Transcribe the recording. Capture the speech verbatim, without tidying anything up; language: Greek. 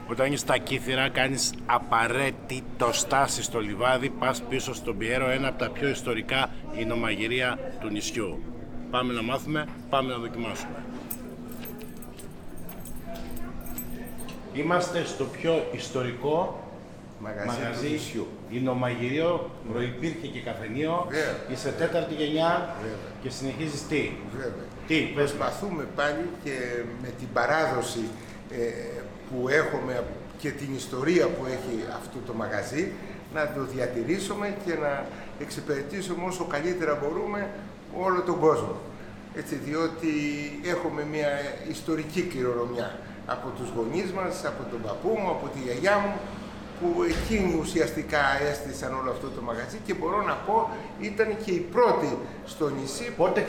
Όταν έχεις τα κύθυρα, κάνεις απαραίτητο στάση στο λιβάδι, πας πίσω στον Πιέρο, ένα από τα πιο ιστορικά ινομαγειρία του νησιού. Πάμε να μάθουμε, πάμε να δοκιμάσουμε. Είμαστε στο πιο ιστορικό Μαγαζί, μαγαζί του νησιού. ινομαγειρίο, προϋπήρχε και καφενείο. Βέβαια. Είσαι τέταρτη γενιά. Βέβαια. Και συνεχίζεις τι. Βέβαια. Τι, πες μας. Προσπαθούμε πάλι και με την παράδοση ε, που έχουμε και την ιστορία που έχει αυτό το μαγαζί να το διατηρήσουμε και να εξυπηρετήσουμε όσο καλύτερα μπορούμε όλο τον κόσμο. Έτσι, διότι έχουμε μια ιστορική κληρονομιά από τους γονείς μας, από τον παππού μου, από τη γιαγιά μου, που εκείνοι ουσιαστικά έστησαν όλο αυτό το μαγαζί και μπορώ να πω ήταν και οι πρώτοι στο νησί. Πότε